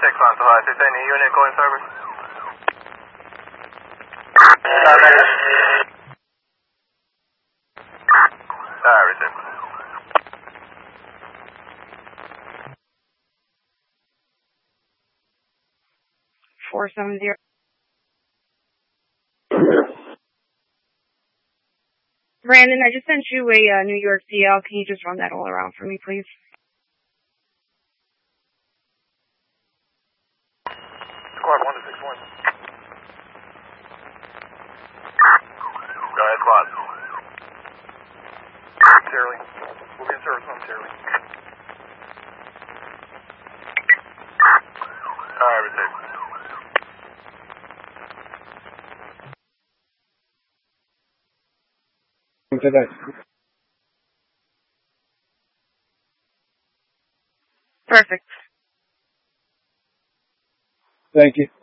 6 on to 515, unit calling service. Receive. 470. Brandon, I just sent you a New York CL. Can you just run that all around for me, please? Squad 1 to 61. Go ahead, squad. Shirley. We'll be in service on Shirley. Receive. Today. Perfect. Thank you.